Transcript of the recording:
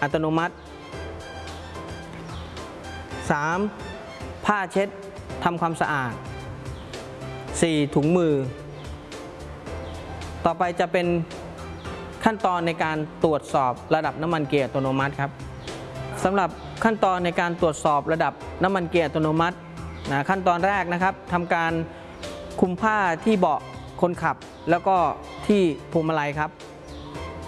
อัตโนมัติ 3. ผ้าเช็ดทำความสะอาด 4. ถุงมือต่อไปจะเป็นขั้นตอนในการตรวจสอบระดับน้ำมันเกียร์อัตโนมัติครับสำหรับขั้นตอนในการตรวจสอบระดับน้ำมันเกียร์อัตโนมัติขั้นตอนแรกนะครับทำการคลุมผ้าที่เบาะคนขับแล้วก็ที่พวงมาลัยครับ